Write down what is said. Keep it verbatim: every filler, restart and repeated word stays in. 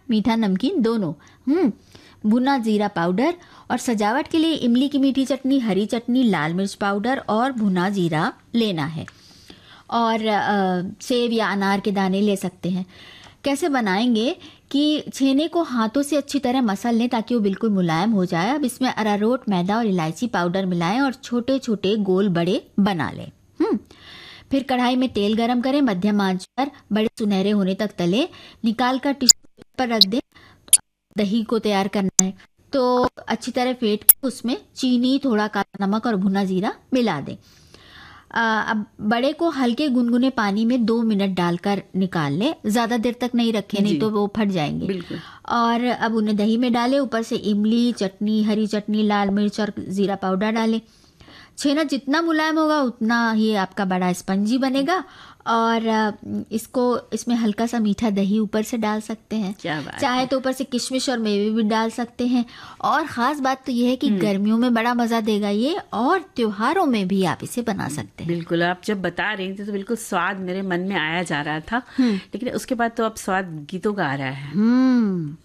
मीठा नमकीन दोनों। हम्म भुना जीरा पाउडर और सजावट के लिए इमली की मीठी चटनी, हरी चटनी, लाल मिर्च पाउडर और भुना जीरा लेना है। और आ, सेब या अनार के दाने ले सकते हैं। कैसे बनाएंगे कि छेने को हाथों से अच्छी तरह मसल लें ताकि वो बिल्कुल मुलायम हो जाए। अब इसमें अरारोट, मैदा और इलायची पाउडर मिलाएं और छोटे छोटे गोल बड़े बना लें। हम्म फिर कढ़ाई में तेल गरम करें, मध्यम आंच पर बड़े सुनहरे होने तक तले, निकाल कर टिश्यू पर रख दें। दही को तैयार करना है तो अच्छी तरह फेंट के उसमें चीनी, थोड़ा काला नमक और भुना जीरा मिला दें। अब बड़े को हल्के गुनगुने पानी में दो मिनट डालकर निकाल लें। ज्यादा देर तक नहीं रखें, नहीं तो वो फट जाएंगे। बिल्कुल। और अब उन्हें दही में डालें, ऊपर से इमली चटनी, हरी चटनी, लाल मिर्च और जीरा पाउडर डालें। छेना जितना मुलायम होगा उतना ही आपका बड़ा स्पंजी बनेगा। और इसको इसमें हल्का सा मीठा दही ऊपर से डाल सकते हैं, चाहे तो ऊपर से किशमिश और मेवे भी डाल सकते हैं। और ख़ास बात तो ये है कि गर्मियों में बड़ा मज़ा देगा ये, और त्योहारों में भी आप इसे बना सकते हैं। बिल्कुल, आप जब बता रही थी तो बिल्कुल स्वाद मेरे मन में आया जा रहा था, लेकिन उसके बाद तो अब स्वाद गीतों का आ रहा है। हम्म